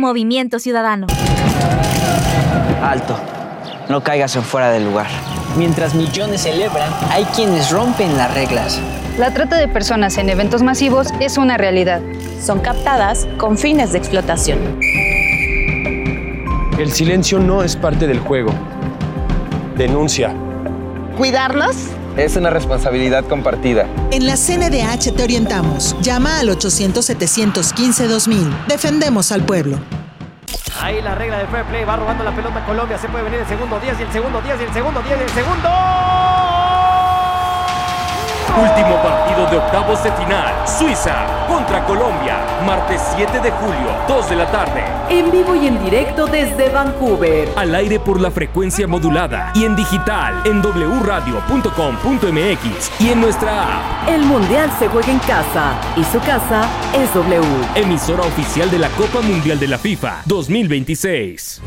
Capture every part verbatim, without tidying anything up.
Movimiento Ciudadano. Alto, no caigas en fuera del lugar. Mientras millones celebran, hay quienes rompen las reglas. La trata de personas en eventos masivos es una realidad. Son captadas con fines de explotación. El silencio no es parte del juego. Denuncia. ¿Cuidarnos? Es una responsabilidad compartida. En la C N D H te orientamos. Llama al ochocientos, setecientos quince, dos mil. Defendemos al pueblo. Ahí la regla de fair play, va robando la pelota Colombia, se puede venir el segundo diez y el segundo diez y el segundo diez y el segundo... Último partido de octavos de final. Suiza contra Colombia. Martes siete de julio, dos de la tarde. En vivo y en directo desde Vancouver. Al aire por la frecuencia modulada y en digital en doble u radio punto com punto m x y en nuestra app. El Mundial se juega en casa y su casa es W. Emisora oficial de la Copa Mundial de la FIFA dos mil veintiséis.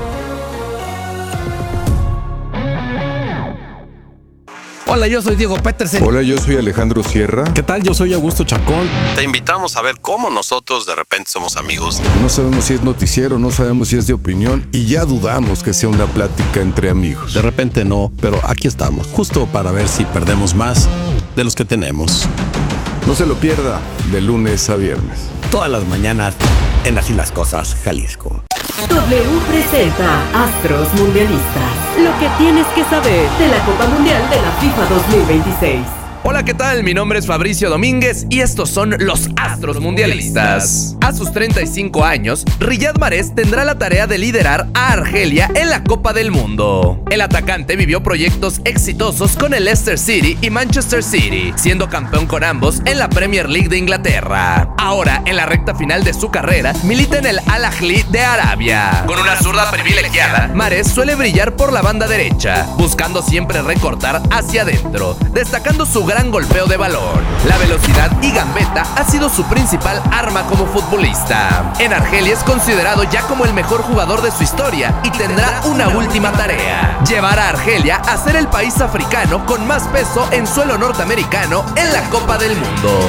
Hola, yo soy Diego Petersen. Hola, yo soy Alejandro Sierra. ¿Qué tal? Yo soy Augusto Chacón. Te invitamos a ver cómo nosotros de repente somos amigos. No sabemos si es noticiero, no sabemos si es de opinión y ya dudamos que sea una plática entre amigos. De repente no, pero aquí estamos, justo para ver si perdemos más de los que tenemos. No se lo pierda, de lunes a viernes. Todas las mañanas en Así las Cosas, Jalisco. W presenta Astros Mundialistas. Lo que tienes que saber de la Copa Mundial de la FIFA dos mil veintiséis. Hola, ¿qué tal? Mi nombre es Fabricio Domínguez y estos son los Astros Mundialistas. A sus treinta y cinco años, Riyad Mahrez tendrá la tarea de liderar a Argelia en la Copa del Mundo. El atacante vivió proyectos exitosos con el Leicester City y Manchester City, siendo campeón con ambos en la Premier League de Inglaterra. Ahora, en la recta final de su carrera, milita en el Al Ahly de Arabia. Con una zurda privilegiada, Mahrez suele brillar por la banda derecha, buscando siempre recortar hacia adentro, destacando su gran golpeo de balón. La velocidad y gambeta ha sido su principal arma como futbolista. En Argelia es considerado ya como el mejor jugador de su historia y tendrá una última tarea: llevar a Argelia a ser el país africano con más peso en suelo norteamericano en la Copa del Mundo.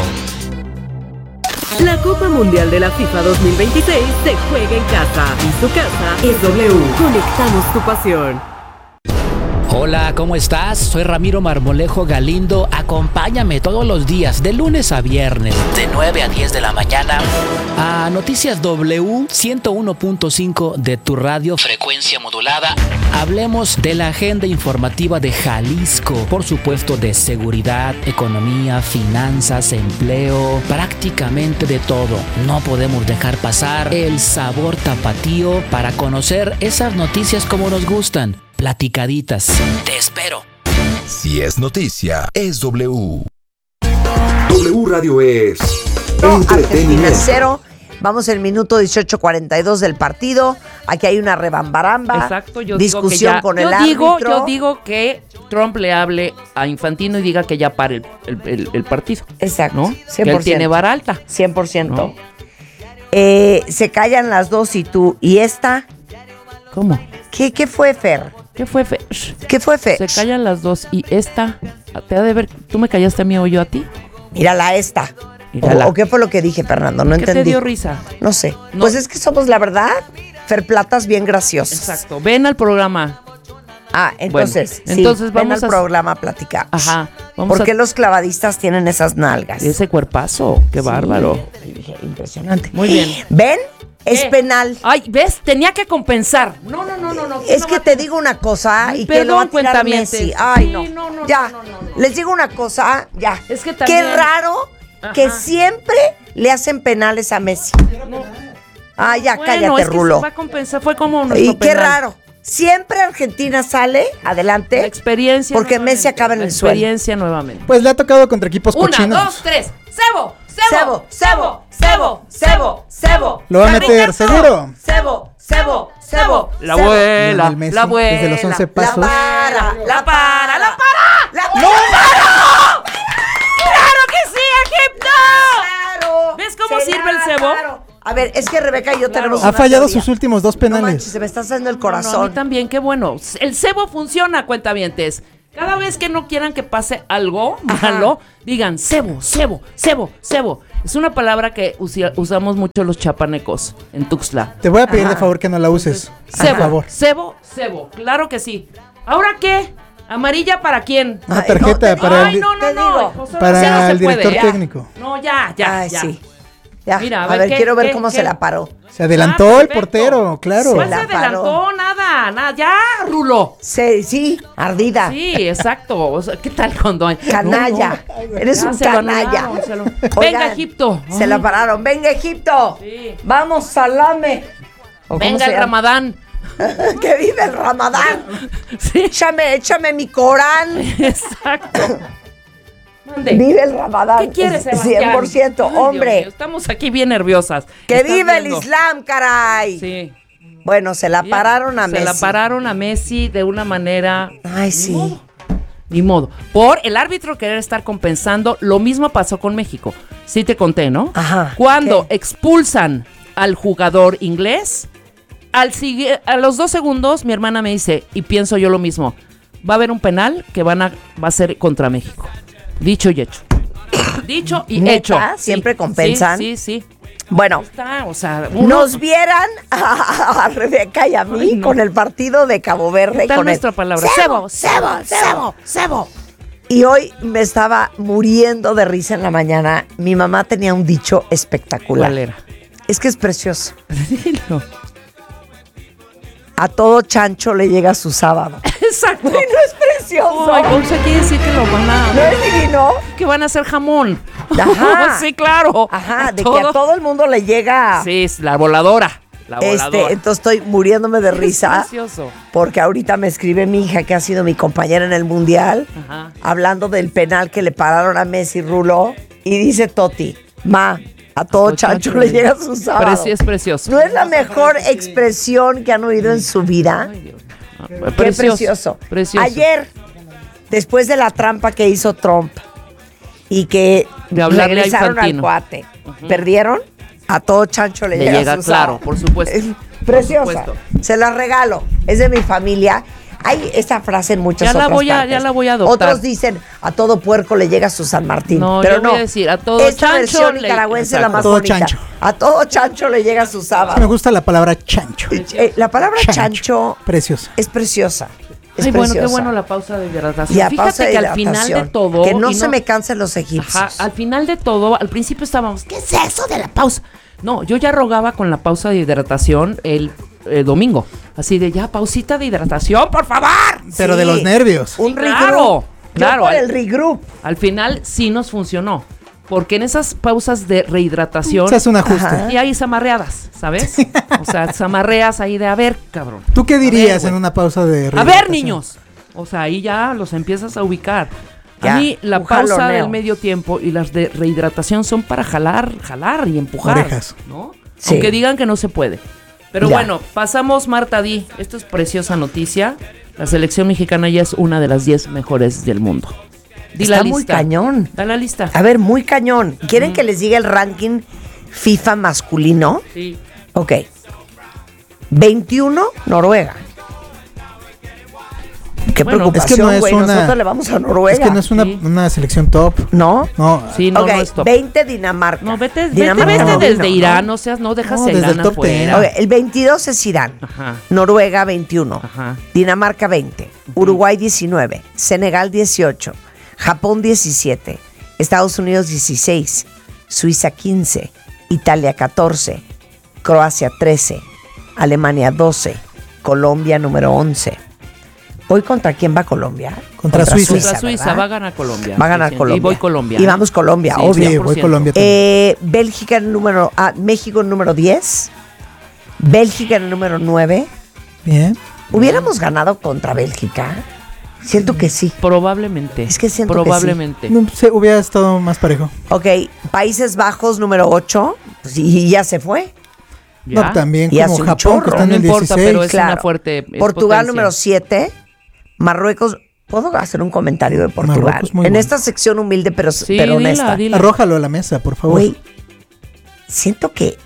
La Copa Mundial de la FIFA dos mil veintiséis se juega en casa y su casa es W. Conectamos tu pasión. Hola, ¿cómo estás? Soy Ramiro Marmolejo Galindo. Acompáñame todos los días, de lunes a viernes, de nueve a diez de la mañana, a Noticias W ciento uno punto cinco de tu radio, frecuencia modulada. Hablemos de la agenda informativa de Jalisco, por supuesto de seguridad, economía, finanzas, empleo, prácticamente de todo. No podemos dejar pasar el sabor tapatío para conocer esas noticias como nos gustan. Platicaditas. Te espero. Si es noticia, es W. W Radio es Argentina cero. Vamos en el minuto dieciocho cuarenta y dos del partido. Aquí hay una rebambaramba. Exacto, yo discusión digo que ya, con yo el digo, árbitro. Yo digo que Trump le hable a Infantino y diga que ya pare el, el, el, el partido. Exacto, ¿no? cien por ciento. Que él tiene vara alta. cien por ciento. ¿No? Eh, se callan las dos y tú. ¿Y esta? ¿Cómo? ¿Qué, qué fue, Fer? ¿Qué fue, Fer? ¿Qué fue, Fer? Se callan las dos y esta, te ha de ver, ¿tú me callaste a mí o yo a ti? Mírala esta. Mírala. O, ¿O qué fue lo que dije, Fernando? No ¿Qué entendí. te dio risa? No sé. No. Pues es que somos, la verdad, Fer Platas bien graciosos. Exacto. Ven al programa. Ah, entonces, bueno, sí, entonces ven vamos al a... programa a platicar. Ajá. Vamos ¿Por qué a... los clavadistas tienen esas nalgas? Ese cuerpazo, qué Sí, bárbaro. Impresionante. Muy bien. ¿Ven? Es ¿Qué? penal. Ay, ¿ves? Tenía que compensar. No, no, no, no, no. Es no que va... te digo una cosa y Perdón, que lo va a tirar cuentavientes. Messi. Ay, sí, no. no, no. Ya. No, no, no, no. Les digo una cosa, ya. Es que también... Qué raro Ajá. que siempre le hacen penales a Messi. No. Ah, ya, Bueno, cállate, es que Rulo. se va a compensar. Fue como nuestro Y qué penal. raro. Siempre Argentina sale adelante. La experiencia Porque nuevamente. Messi acaba en La el suelo. experiencia nuevamente. Pues le ha tocado contra equipos Una, cochinos. dos, tres. ¡Cebo! Cebo, cebo, cebo, cebo, cebo. Lo va a meter, seguro. Cebo, cebo, cebo. La abuela, Lionel Messi, la abuela. desde los once pasos. La para, la para, la para. La ¡No! ¡Claro! ¡Claro que sí, Egipto! Claro. ¿Ves cómo Será, sirve el cebo? claro. A ver, es que Rebeca y yo tenemos Ha una fallado teoría. sus últimos dos No penales. manches, se me está haciendo el No, corazón. no, a mí también, qué bueno. El cebo funciona, cuentavientes. Cada vez que no quieran que pase algo malo, digan cebo, cebo, cebo, cebo. Es una palabra que usi- usamos mucho los chapanecos en Tuxtla. Te voy a pedir Ajá. de favor que no la uses. Cebo, por favor. cebo, cebo. Claro que sí. ¿Ahora qué? ¿Amarilla para quién? Una tarjeta no, para ay, el, no, no, no. José, para no el director puede, técnico. Ya. No, ya, ya, Ay, ya. sí. Ya. Mira, a ver, ¿qué, quiero ver qué, cómo qué? se la paró. Se adelantó Ah, el portero, claro. No se adelantó nada, nada. Ya, Rulo. Sí, sí, ardida. Sí, exacto. O sea, ¿qué tal cuando hay? Canalla. No, no. Eres Ya un se lo canalla. anularon, se lo- Oigan, Venga, Egipto. Se Ay. la pararon. Venga, Egipto. Sí. Vamos, salame. ¿O cómo Venga se el llama? Ramadán. Que vive el Ramadán. Sí. Échame, échame mi Corán. Exacto. Mande. Vive el Ramadán. ¿Qué quieres, Sebastián? cien por ciento, Ay, Dios hombre. mío, estamos aquí bien nerviosas. Que ¿Estás vive viendo? el Islam, caray. Sí. Bueno, se la Bien. pararon a Se Messi. la pararon a Messi de una manera... Ay, sí. Ni modo. Ni modo. Por el árbitro querer estar compensando, lo mismo pasó con México. Sí te conté, ¿no? Ajá. Cuando expulsan al jugador inglés, al sigue- a los dos segundos mi hermana me dice, y pienso yo lo mismo, va a haber un penal que van a, va a ser contra México. Dicho y hecho. Dicho y ¿Neta? hecho. ¿Siempre Sí, compensan? Sí, sí, sí. Bueno, Está, o sea, uno- nos vieran a, a Rebeca y a mí Ay, no. con el partido de Cabo Verde. Está con nuestra el palabra. Cebo, cebo, cebo, cebo. Y hoy me estaba muriendo de risa en la mañana. Mi mamá tenía un dicho espectacular. ¿Cuál era? Es que es precioso. Dilo. A todo chancho le llega su sábado. Exacto. Ay, no es precioso. Ay, o sea, quiere decir que lo van a... ¿No es divino? Que van a hacer jamón. Ajá. Sí, claro. Ajá, de que todo- a todo el mundo le llega. Sí, es la voladora. La voladora. Este, entonces estoy muriéndome de risa. Es precioso. Porque ahorita me escribe mi hija, que ha sido mi compañera en el Mundial, Ajá. hablando del penal que le pararon a Messi, Rulo, y dice Toti, ma, a todo chancho le llega su sábado. Preci- es precioso. ¿No es la mejor expresión que han oído en su vida? Qué precioso. Precioso. Ayer, después de la trampa que hizo Trump y que De hablarle a regresaron al Infantino. cuate, ¿perdieron? A todo chancho le, Le llega, llega, su claro, sábado. por supuesto. Es preciosa. Por supuesto. Se la regalo. Es de mi familia. Hay esta frase en muchas Ya la otras voy a- partes. ya la voy a adoptar. Otros dicen, a todo puerco le llega su San Martín. No, pero yo no. voy a decir, a todo Esta chancho versión le- nicaragüense es la Exacto. más A todo bonita. chancho. A todo chancho le llega su Me sábado. gusta la palabra chancho. Eh, la palabra chancho, Preciosa. es preciosa. Es Ay, bueno, qué preciosa. bueno la pausa de hidratación. Y a Fíjate pausa de que al final de hidratación, todo... que no y se me cansen los egipcios. Ajá, al final de todo, al principio estábamos, ¿qué es eso de la pausa? No, yo ya rogaba con la pausa de hidratación el, eh, domingo. Así de, ya, pausita de hidratación, por favor. Pero Sí. de los nervios. Un Claro, regroup. claro, Yo por al- el regroup. Al final sí nos funcionó. Porque en esas pausas de rehidratación... Se hace un ajuste. Ajá. Y hay zamarreadas, ¿sabes? O sea, zamarreas ahí de, a ver, cabrón. ¿Tú qué A ver, dirías güey. en una pausa de A ver, rehidratación? niños. O sea, ahí ya los empiezas a ubicar. Ya, a mí la un pausa jaloneo. del medio tiempo y las de rehidratación son para jalar, jalar y empujar. Orejas. ¿No? Sí. Aunque digan que no se puede. Pero Ya. bueno, pasamos, Marta Di. Esto es preciosa noticia. La selección mexicana ya es una de las diez mejores del mundo. Di Está la muy lista. cañón. Da la lista. A ver, muy cañón. ¿Quieren que les diga el ranking FIFA masculino? Sí. Ok. veintiuno, Noruega. Qué Bueno, preocupación, es que no es güey. una- Nosotros le vamos a Noruega. Es que no es una, Sí. una selección top. ¿No? No. Sí, no, ok, no es top. veinte, Dinamarca. No, vete, vete, Dinamarca vete no desde vino, ¿no? Irán, no seas, no dejas No, a desde Irán el top afuera. Ok, el veintidós es Irán. Ajá. Noruega veintiuno. Ajá. Dinamarca veinte. Uruguay diecinueve. Senegal dieciocho. Japón diecisiete. Estados Unidos dieciséis. Suiza quince. Italia catorce. Croacia trece. Alemania doce. Colombia número once. ¿Hoy contra quién va Colombia? Contra Suiza. Contra Suiza, ¿verdad? va a ganar Colombia. Va a ganar Sí, sí. Colombia. Y voy Colombia. Y vamos Colombia, Sí, obvio. Sí, cien por voy ciento. Colombia también. Eh, Bélgica en el número... Ah, México en el número diez. Bélgica en el número nueve. Bien. ¿Hubiéramos ganado contra Bélgica? Siento que sí. Probablemente. Es que siento que sí. Probablemente. No, se hubiera estado más parejo. Ok, Países Bajos número ocho. Pues, y ya se fue. ¿Ya? No, también Y hace como un Japón, chorro. que está en No el importa, dieciséis. pero es Claro. una fuerte. es Portugal potencia. número siete. Marruecos... ¿Puedo hacer un comentario de Portugal? Marruecos, muy en bueno. esta sección humilde pero, Sí, pero dila, honesta. dila. Arrójalo a la mesa, por favor. Güey, siento que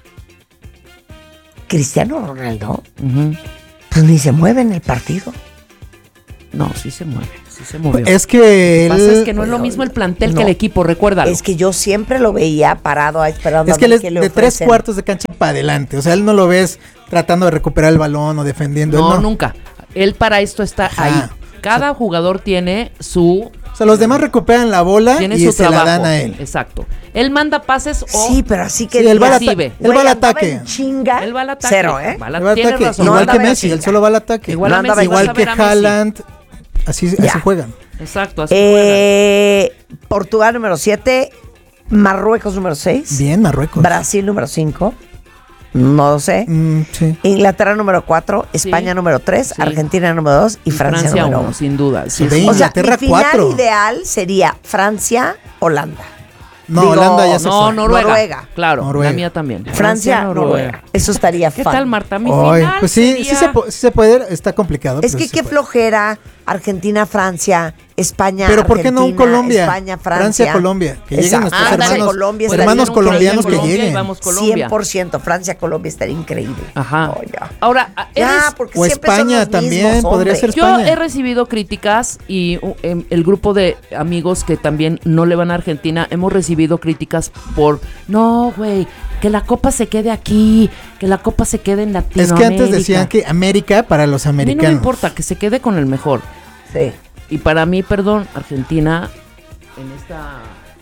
Cristiano Ronaldo Ujú. pues ni se mueve en el partido. No, sí se mueve, sí se movió. Es que Lo que él... pasa es que no es lo mismo el plantel No. que el equipo, recuérdalo. Es que yo siempre lo veía parado ahí esperando Es a que él ver es qué le de tres ofrecen. cuartos de cancha para adelante. O sea, él no lo ves tratando de recuperar el balón o defendiendo. No, él no. nunca. Él para esto está Ajá. ahí. Cada jugador tiene su... O sea, los demás recuperan la bola Tiene y su se trabajo. la dan a él. Exacto. Él manda pases o Sí, pero así que Sí, él va al recibe. ata- él va al ataque. En chinga. Él va al ataque. Cero, ¿eh? Va al- Él va al tienes ataque. razón. No Igual que andaba en Messi, él chinga. solo va al ataque. Igual No a andaba Messi, en Igual vas a que ver a Messi. Haaland. Así, Ya. así juegan. Exacto, así Eh, Portugal número siete, Marruecos número seis, Bien, Marruecos. Brasil número cinco, no lo sé, Mm, sí. Inglaterra número cuatro, Sí. España número tres, Sí. Argentina número dos y Y Francia, Francia número uno, uno. sin duda. Sí, De sí. O sea, Inglaterra, mi final cuatro. ideal sería Francia, Holanda. No, Digo, Holanda ya se No, fue. Noruega. Noruega. Claro, Noruega. la mía también. Francia, Noruega. Eso estaría ¿Qué fan. tal, Marta? Mi Ay, final pues sí, sería- sí se, po- sí se puede, está complicado. Es pero que sí se qué puede. flojera, Argentina, Francia, España, Pero ¿por qué no un Argentina, Colombia? España, Francia. Francia, Colombia. Que lleguen Exacto. nuestros Ándale, hermanos, Colombia estaría hermanos increíble. colombianos que Colombia y lleguen. vamos Colombia. cien por ciento Francia, Colombia estaría increíble. Ajá. Oh, ya. Ahora, eres- Ya, porque O siempre son España los también, mismos, podría hombre. ser yo España. he recibido críticas y uh, em, el grupo de amigos que también no le van a Argentina, hemos recibido críticas por, no, güey, que la copa se quede aquí, que la copa se quede en Es Latinoamérica. que antes decían que América para los A mí no me americanos. importa, que se quede con el mejor. Sí. Y para mí, perdón, Argentina en esta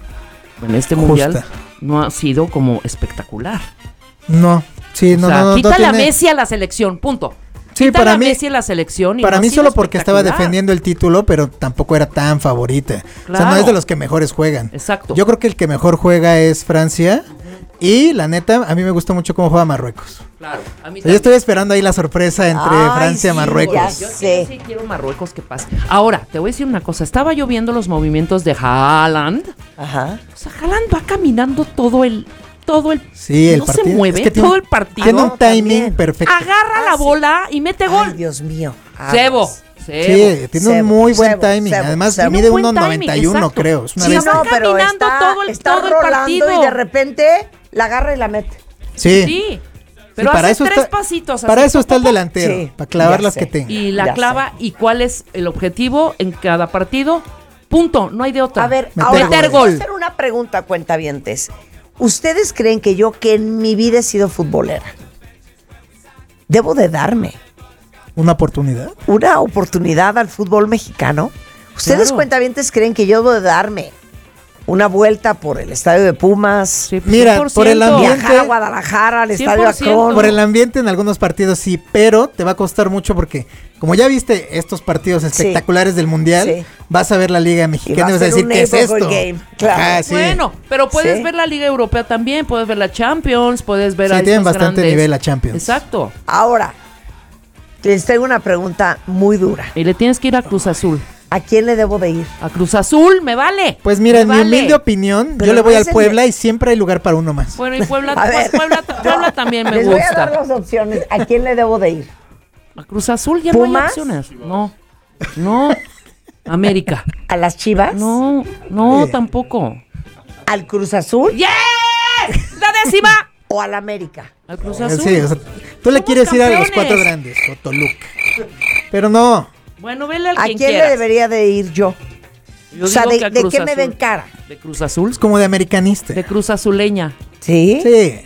en este Justa. mundial no ha sido como espectacular. No, sí, no, o sea, no, no, no quítale a tiene- Messi a la selección, punto. Sí, Quítale para a mí- Messi a la selección y Para no mí ha sido solo porque estaba espectacular. defendiendo el título, pero tampoco era tan favorita. O sea, no Claro. es de los que mejores juegan. Exacto. Yo creo que el que mejor juega es Francia. Y la neta, a mí me gusta mucho cómo juega Marruecos. Claro, a mí O sea, yo estoy esperando ahí la sorpresa entre Ay, Francia y sí, Marruecos. ya Yo, sé. yo sí quiero Marruecos que pase. Ahora, te voy a decir una cosa. Estaba yo viendo los movimientos de Haaland. Ajá. O sea, Haaland va caminando todo el... Todo el... Sí, el no partido. se mueve es que tiene- todo el partido. Tiene un No, timing también. perfecto. Agarra la bola y mete Ay, gol. Dios mío. Cebo. Aguas. Cebo. Sí, tiene un Cebo, muy buen cebo, timing. cebo, Además, cebo. mide Tiene un uno buen noventa y timing, uno, exacto. creo. Es una Sí, bestia. no, Está pero caminando está, todo el- está todo el rolando partido. y de repente la agarra y la mete. Sí. Sí. Pero Sí, para hace eso tres está- pasitos. Para así, eso está el pop, pop, delantero. Sí, Para clavar ya las sé. que tenga. Y la Ya clava. ¿Y cuál es el objetivo en cada partido? Punto. No hay de otra. A ver, Meter ahora gol. meter gol. Voy a hacer una pregunta, cuentavientes. ¿Ustedes creen que yo, que en mi vida he sido futbolera, debo de darme Una oportunidad. una oportunidad al fútbol mexicano? ¿Ustedes, Claro. cuentavientes, creen que yo debo de darme una vuelta por el estadio de Pumas? Sí, Mira, cien por por el ciento. ambiente- Viajar a Guadalajara, al cien estadio por ciento. Akron. Por el ambiente en algunos partidos sí, pero te va a costar mucho porque como ya viste estos partidos espectaculares del Mundial, Sí. vas a ver la Liga Y Mexicana va y a vas a ser decir, un ¿qué es neighborhood esto? game, claro. Ajá, sí. Bueno, pero puedes Sí. ver la Liga Europea también, puedes ver la Champions, puedes ver Sí, a tienen estos bastante grandes. nivel la Champions. Exacto. Ahora, les tengo una pregunta muy dura. Y le tienes que ir a Cruz Azul. ¿A quién le debo de ir? A Cruz Azul, me vale. Pues mira, Me en mi vale. humilde opinión, Pero yo le voy no al es el Puebla de- y siempre hay lugar para uno más. Bueno, y Puebla, A ver. Puebla, Puebla también me Les voy a dar gusta. las opciones. ¿A quién le debo de ir? A Cruz Azul ya no hay ¿Pumas? opciones. No, no. América. ¿A las Chivas? No, no, Sí. tampoco. ¿Al Cruz Azul? ¡Yes! ¡La décima! ¿O al América? Al Cruz Eh, Azul. Sí, o sea, tú le Somos quieres ir a los campeones. cuatro grandes, o Toluca. Pero no, Bueno, vele al ¿A quien quién quieras. le debería de ir yo? Yo O sea, digo ¿de, que a de Cruz qué me Azul. ven cara? De Cruz Azul. es como de americanista. De Cruz Azuleña. ¿Sí? Sí.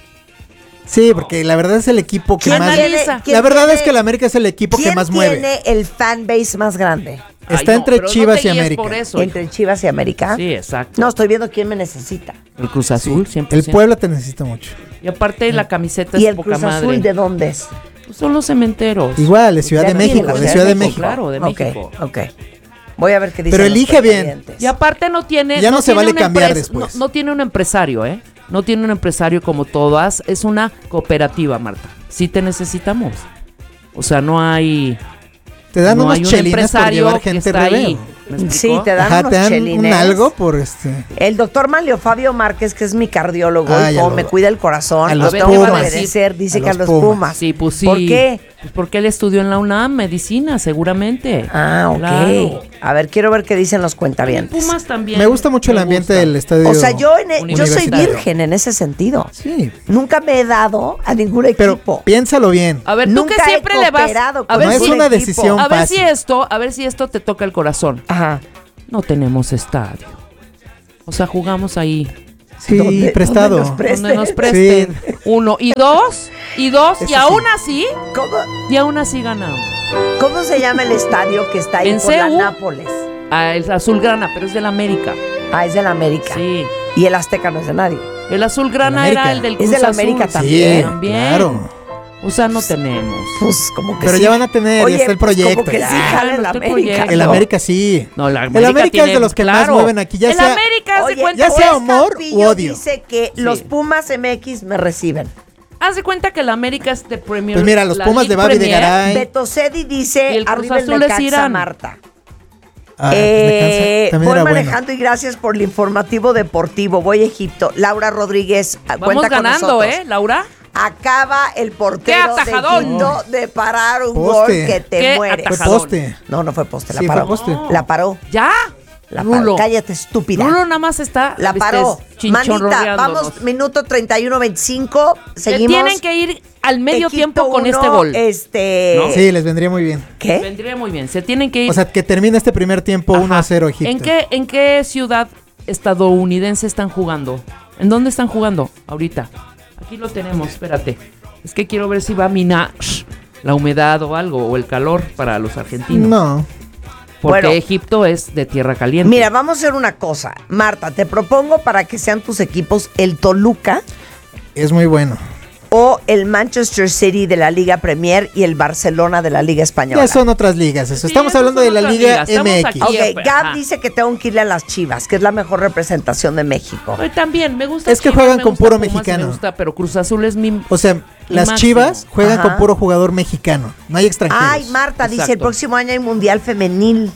Sí, porque la verdad es el equipo que ¿Quién más... analiza? ¿Quién La verdad tiene- es que el América es el equipo que ¿Quién más mueve. tiene el fanbase más grande? Está Ay, no, entre pero no Chivas te y guíes América. por eso, ¿Entre Chivas y América? Sí, exacto. No, estoy viendo quién me necesita. El Cruz Azul, siempre. El Puebla te necesita mucho. Y aparte la camiseta ¿Y es el poca Cruz madre. Azul de dónde es? Pues son los cementeros. Igual, de Ciudad de, De México, México, de Ciudad de México. Claro, de Ok, México. ok. Voy a ver qué dice. Pero elige bien. Y aparte no tiene... Ya no se tiene vale un cambiar empres- después. No, no tiene un empresario, ¿eh? No tiene un empresario como todas. Es una cooperativa, Marta. Sí te necesitamos. O sea, no hay... Te dan no unos hay un chelines por empresario llevar que gente está ahí. reveo. explicó? Sí, te dan Ajá, unos te dan chelines. un algo por este. El doctor Manlio Fabio Márquez, que es mi cardiólogo Ay, y a como lo- me cuida el corazón, a los los tengo que Pumas. obedecer, dice A que a los los Pumas. Pumas. Sí, pues sí. ¿Por qué? Pues porque él estudió en la UNAM, medicina, seguramente. Ah, ok. Claro. A ver, quiero ver qué dicen los cuentavientes. Pumas también. Me gusta mucho el me ambiente gusta. del estadio. O sea, yo, en e- yo soy universitario. virgen en ese sentido. Sí. Nunca me he dado a ningún Pero equipo. piénsalo bien. A ver, tú Nunca que he siempre le vas. cooperado A con ver No es si, una equipo. decisión a ver si fácil. esto, a ver si esto te toca el corazón. Ajá. No tenemos estadio. O sea, jugamos ahí. Sí, ¿Dónde- prestado. dónde nos presten? Donde nos presten. Uno y dos. Y dos. Eso y aún sí. así. ¿Cómo, Y aún así ganamos. cómo se llama el estadio que está ahí En por la C U. Nápoles? Ah, el Azulgrana, pero es del América. Ah, es del América. Sí. Y el Azteca no es de nadie. El Azulgrana El América. era el del Es Cruz del Azul. América Sí, también. También. claro. O sea, no tenemos. Pues como que Pero sí. ya van a tener, Oye, ya está el pues, proyecto. como que ya. sí jala el no está el América. proyecto. El América sí. No, la El América es tiene- de los que claro. más mueven aquí. Ya el sea, América hace Oye, cuenta ya sea Pues amor Campillo u odio. dice que Sí. los Pumas M X me reciben. Haz de cuenta que el América es de Premier. Pues mira, los la Pumas League de Babi de Premier. Garay. Beto Cedi Y dice el Cruz arriba el Azul es Necaxa, Irán. Marta. Ah, Eh, Necaxa también voy era bueno. manejando y gracias por el informativo deportivo. Voy a Egipto. Laura Rodríguez, ah, Vamos cuenta con ganando, nosotros. ¿eh, Laura? Acaba el portero ¡Qué de atajadón! Egipto de parar un Poste. gol que te ¡Qué mueres. Fue atajadón! poste. No, no fue poste, la Sí, fue paró. poste. La paró. ¿Ya? La paró. Rulo. Cállate, estúpida. Rulo nada más está. La viste, paró. Manita, chinchorreándonos. vamos, minuto treinta y uno veinticinco. Se Seguimos. tienen que ir al medio Egipto tiempo con uno, este gol. Este. ¿No? Sí, les vendría muy bien. ¿Qué? Vendría muy bien. Se tienen que ir. O sea, que termine este primer tiempo Ajá. uno a cero Egipto. ¿En qué, ¿En qué ciudad estadounidense están jugando? ¿En dónde están jugando ahorita? Aquí lo tenemos, espérate. Es que quiero ver si va a minar la humedad o algo, o el calor para los argentinos. No. Porque Bueno. Egipto es de tierra caliente. Mira, vamos a hacer una cosa. Marta, te propongo para que sean tus equipos el Toluca Es muy bueno. o el Manchester City de la Liga Premier y el Barcelona de la Liga Española. Ya son otras ligas. Eso. Sí, Estamos esas hablando son de la otras Liga ligas. Estamos M X. aquí. Ok, Ajá. Gab dice que tengo que irle a las Chivas, que es la mejor representación de México. Hoy también me gusta. Es que Chivas, juegan me con gusta puro Pumas y mexicano. Me gusta, pero Cruz Azul es mi. O sea, las máximo. Chivas juegan Ajá. con puro jugador mexicano. No hay extranjeros. Ay, Marta dice, el Exacto. próximo año hay Mundial Femenil.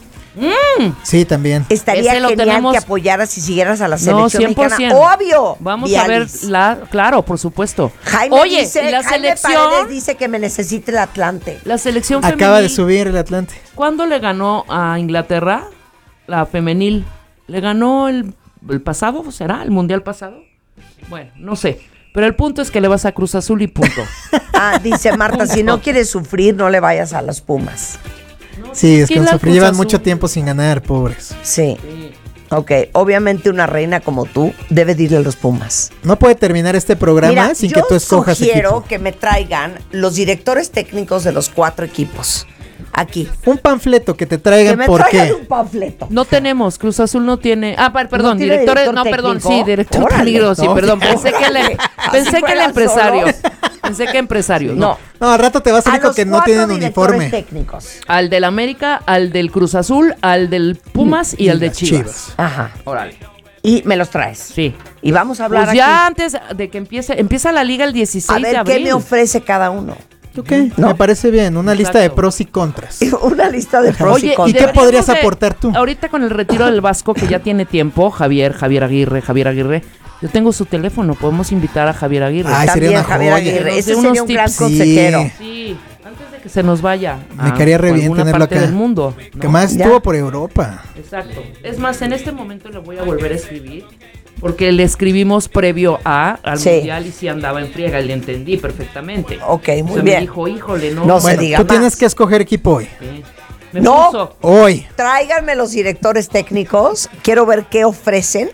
Sí, también. Estaría Ese lo genial tenemos- que apoyaras y siguieras a la No, selección cien por mexicana. ciento. ¡Obvio! Vamos Bialis. a ver la. Claro, por supuesto. Jaime Oye, dice, y la Jaime selección. Paredes dice que me necesita el Atlante. La selección femenil. Acaba de subir el Atlante. ¿Cuándo le ganó a Inglaterra? La femenil. ¿Le ganó el, el pasado? ¿Será? ¿El mundial pasado? Bueno, no sé. Pero el punto es que le vas a Cruz Azul y punto. Ah, dice Marta, si no Punto. quieres sufrir, no le vayas a los Pumas. Sí, es que que la sufrí. Cruz Llevan Azul- mucho tiempo sin ganar, pobres. Sí. Ok, obviamente una reina como tú debe de irle a los Pumas. No puede terminar este programa Mira, sin yo que tú escojas sugiero equipo. que me traigan los directores técnicos de los cuatro equipos. Aquí. Un panfleto que te Que traigan me por traigan qué. un panfleto. No tenemos, Cruz Azul no tiene. Ah, pa- perdón, ¿No tiene directores. director No, perdón, técnico? sí, director Órale. técnico, sí, No, perdón. fíjate. Pensé que el, Así pensé que el fuera empresario. solo. Pensé que empresario. No. No. No, al rato te va a A salir con los que no cuatro tienen directores uniforme. técnicos. Al del América, al del Cruz Azul, al del Pumas y, Y al de las Chivas. Chivas. Ajá. Órale. Y me los traes. Sí. Y vamos a hablar Pues ya aquí. antes de que empiece, empieza la liga el dieciséis A de ver, abril. ¿qué me ofrece cada uno? Ok, me parece bien. Una lista de pros y contras. Una lista de pros Oye, y ¿y contras. qué deberíamos podrías de- aportar tú? Ahorita con el retiro del Vasco, que ya tiene tiempo, Javier, Javier Aguirre, Javier Aguirre. Yo tengo su teléfono, podemos invitar a Javier Aguirre. Ay, sería También una Javier joya. Aguirre. Nos Ese dé sería unos un gran tips. consejero. Sí. Sí, antes de que se nos vaya. Me a- caería re a bien alguna tenerlo parte acá. del mundo. ¿no? Que más Ya. estuvo por Europa. Exacto. Es más, en este momento le voy a volver a escribir. Porque le escribimos previo a al Sí. mundial y sí andaba en friega, y le entendí perfectamente. Ok, O muy sea, bien. Me dijo, híjole, no. No se Bueno, diga tú más. tienes que escoger equipo hoy. Sí. Me No. puso. Hoy. Tráiganme los directores técnicos. Quiero ver qué ofrecen.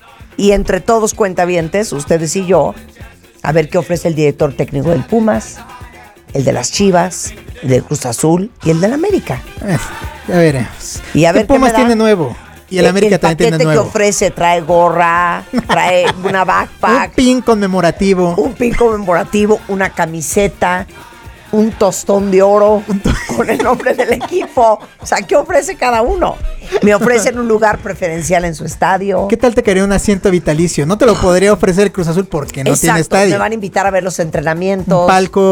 Y entre todos cuentavientes, ustedes y yo, a ver qué ofrece el director técnico del Pumas, el de las Chivas, el del Cruz Azul y el del América. Eh, ya veremos. Y a ver ¿Qué qué Pumas me da? tiene nuevo? Y el América también tiene paquete que nuevo. ofrece trae gorra, trae una Un backpack, pin conmemorativo. un pin conmemorativo, una camiseta, un tostón de oro con el nombre del equipo. O sea, ¿qué ofrece cada uno? Me ofrecen un lugar preferencial en su estadio. ¿Qué tal te quedaría un asiento vitalicio? No te lo podría ofrecer el Cruz Azul porque no tiene Exacto, estadio. me van a invitar a ver los entrenamientos. Un palco.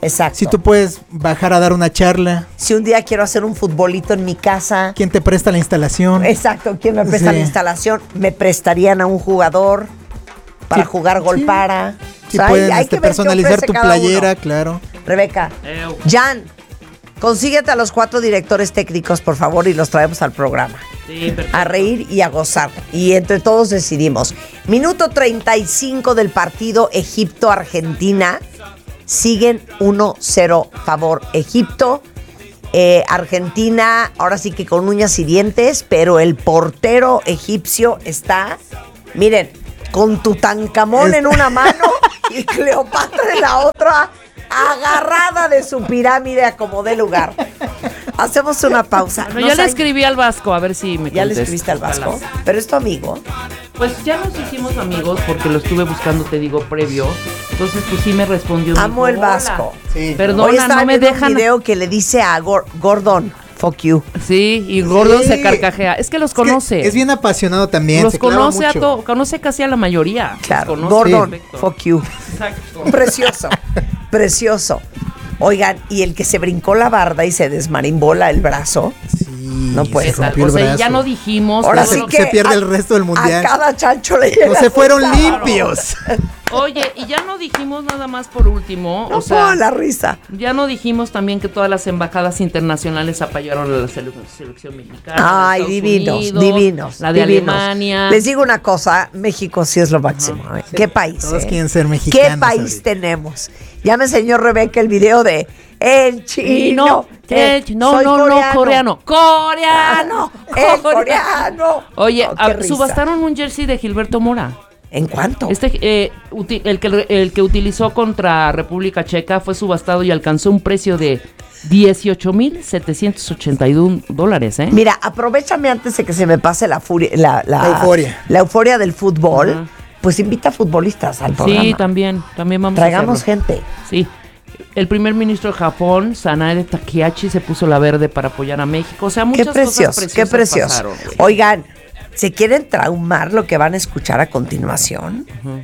Exacto. Si tú puedes bajar a dar una charla. Si un día quiero hacer un futbolito en mi casa. ¿Quién te presta la instalación? Exacto, ¿quién me presta sí. la instalación? Me prestarían a un jugador para sí. jugar gol sí. para. Si o sea, pueden hay, hay este, personalizar tu playera, uno. Claro. Rebeca, Ew. Jan, consíguete a los cuatro directores técnicos, por favor, y los traemos al programa. Sí, perfecto. A reír y a gozar. Y entre todos decidimos. Minuto treinta y cinco del partido Egipto-Argentina. Siguen uno cero favor Egipto. Eh, Argentina, ahora sí que con uñas y dientes, pero el portero egipcio está, miren, con Tutankamón en una mano y Cleopatra en la otra, agarrada de su pirámide a como dé lugar. Hacemos una pausa. Bueno, ya le hay... escribí al Vasco, a ver si me contesta. ¿Ya le escribiste al Vasco? ¿Pero es tu amigo? Pues ya nos hicimos amigos porque lo estuve buscando, te digo, previo. Entonces, pues sí me respondió. Amo dijo, el Vasco. Sí. Perdona, no me dejan. Un video que le dice a Gor- Gordon, fuck you. Sí, y Gordon sí. se carcajea. Es que los es conoce. Que es bien apasionado también. Los se conoce a todos, conoce casi a la mayoría. Claro, Gordon, sí. fuck you. Exacto. Precioso, precioso. Oigan, y el que se brincó la barda y se desmarimbola el brazo. Sí, no puede. Se rompió el o sea, brazo. Ya no dijimos. Ahora sí que se pierde a, el resto del mundial. A cada chancho le llega. No se fueron limpios. Oye, y ya no dijimos nada más por último. No o sea, puedo la risa. Ya no dijimos también que todas las embajadas internacionales apoyaron a la sele- selección mexicana. Ay, divinos, Unidos, divinos. La de divinos. Alemania. Les digo una cosa, México sí es lo máximo. Uh-huh. Sí. ¿Qué país? Todos eh? quieren ser mexicanos. ¿Qué país ahorita tenemos? Ya me enseñó Rebeca el video de El chino. El, el, no, no, coreano. no, coreano. Coreano. El coreano. Oye, oh, a, subastaron un jersey de Gilberto Mora. ¿En cuánto? Este, eh, uti- el, que, el que utilizó contra República Checa fue subastado y alcanzó un precio de dieciocho mil setecientos ochenta y uno dólares, ¿eh? Mira, aprovechame antes de que se me pase la, furia, la, la, la euforia. La euforia del fútbol. Uh-huh. Pues invita a futbolistas al programa. Sí, también, también vamos Traigamos a hacerlo. gente. Sí. El primer ministro de Japón, Sanae Takehashi, se puso la verde para apoyar a México. O sea, muchas qué precioso, cosas preciosas qué precioso. pasaron. Oigan, ¿se quieren traumar lo que van a escuchar a continuación? Uh-huh.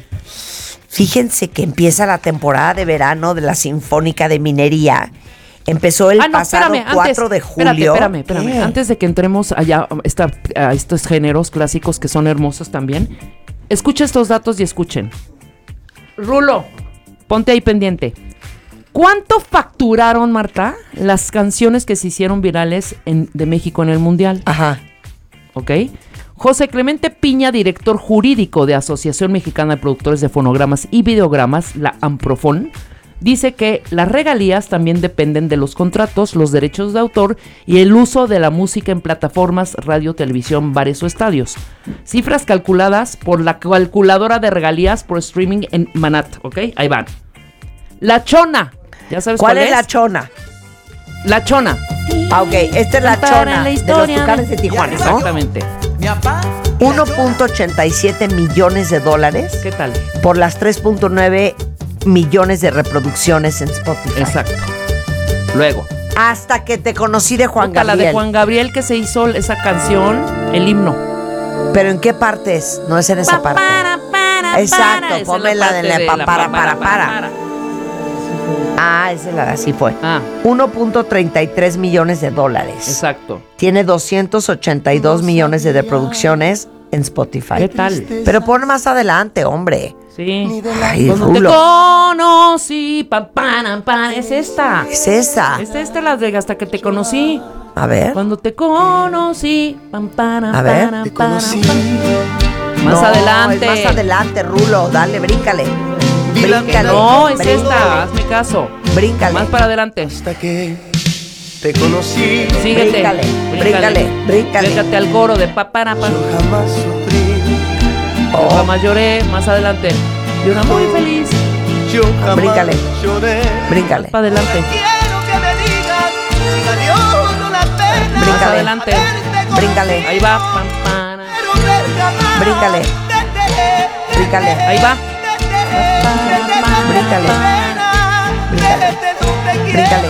Fíjense que empieza la temporada de verano de la Sinfónica de Minería. Empezó el ah, no, pasado espérame, cuatro antes, de julio. Espérame, espérame, espérame. Antes de que entremos allá esta, a estos géneros clásicos que son hermosos también, escucha estos datos y escuchen. Rulo, ponte ahí pendiente. ¿Cuánto facturaron, Marta, las canciones que se hicieron virales en, de México en el Mundial? Ajá. ¿Ok? José Clemente Piña, director jurídico de Asociación Mexicana de Productores de Fonogramas y Videogramas, la AMPROFON, dice que las regalías también dependen de los contratos, los derechos de autor y el uso de la música en plataformas, radio, televisión, bares o estadios. Cifras calculadas por la calculadora de regalías por streaming en Manat, ¿ok? Ahí van. La Chona. ¿Ya sabes cuál, cuál es? es? La Chona. La Chona. Ah, ok. Esta es la Chona la de los Tucanes de Tijuana, ¿no? Exactamente. uno punto ochenta y siete millones de dólares. ¿Qué tal? Por las tres punto nueve millones de reproducciones en Spotify. Exacto. Luego. Hasta que te conocí de Juan Puta, Gabriel. La de Juan Gabriel que se hizo esa canción, el himno. ¿Pero en qué parte es? No es en esa pa, parte. Para, para, Exacto, para. ponme la de la, de pa, la para, para, para, para, para. Ah, esa es la, así fue. Ah. uno punto treinta y tres millones de dólares. Exacto. Tiene doscientos ochenta y dos no millones de reproducciones en Spotify. ¿Qué tal? Pero pon más adelante, hombre. Sí. Ay, Cuando Rulo. te conocí, pa, pa, pa, es esta. Es esa. Es esta la de hasta que te conocí. A ver. Cuando te conocí, pam, para, A ver. para, Te para, conocí. Para. Más no, adelante. Es más adelante, Rulo. Dale, bríncale. Bríncale. No, es bríncale. esta. Hazme caso. Bríncale. Más para adelante. Hasta que te conocí. Síguete. Bríncale, bríncale, bríncale. Bríncate al coro de pa, para, para. Yo jamás sufrí. Oh. Yo jamás lloré. Más adelante. Yo era muy feliz. Yo jamás bríncale. lloré. Bríncale. Más para adelante. Quiero que me digas si valió la pena. Más adelante. Bríncale. Ahí va. Pam, para. Bríncale. Bríncale. Ahí va. Bríncale. Bríncale. Bríncale.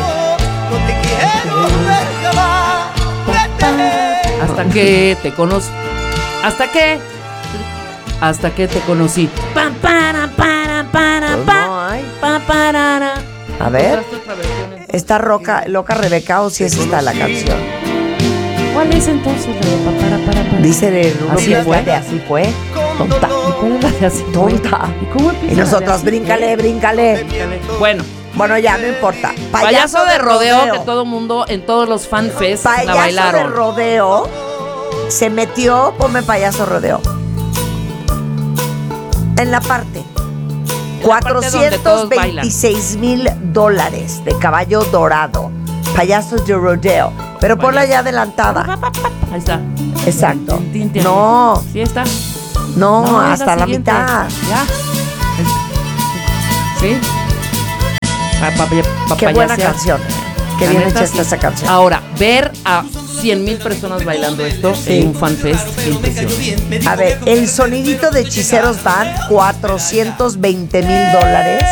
Hasta que te conocí. ¿Hasta qué? Hasta que te conocí. Pam, para, para, para, Pues pa. no hay. Pa, parara. A ver. Otra, ¿Está roca, loca Rebeca o si es esta la canción? ¿Cuál es entonces la de pa- para, para, para? Dice de uno Así que es fue. la de así fue. Tonta. ¿Y cuál es la de así fue? Tonta. ¿Y cómo empieza Y la de nosotros, así bríncale, fue? bríncale. Bueno. Bueno, ya, no importa. Payaso, de rodeo, que todo mundo, en todos los fanfests la Payaso bailaron. de rodeo se metió, ponme payaso rodeo. En la parte. cuatrocientos veintiséis mil dólares de caballo dorado. Payasos de rodeo. Pero ponla ya adelantada. Ahí está. Exacto. Tin, tin, tin. No. Sí está. No, No, es hasta la, siguiente. mitad. Ya. Sí. Pa- pa- pa- Qué buena payasear. canción. Qué La bien neta, hecha sí. está esa canción. Ahora, ver a cien mil personas bailando esto Sí. en un fanfest, qué impresión. A ver, el sonidito de Hechiceros Band, cuatrocientos veinte mil dólares.